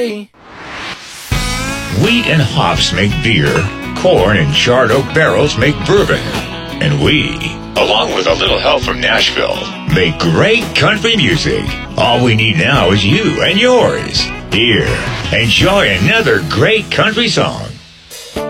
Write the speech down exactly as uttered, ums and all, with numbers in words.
Wheat and hops make beer. Corn and charred oak barrels make bourbon. And we, along with a little help from Nashville, make great country music. All we need now is you and yours. Here, enjoy another great country song.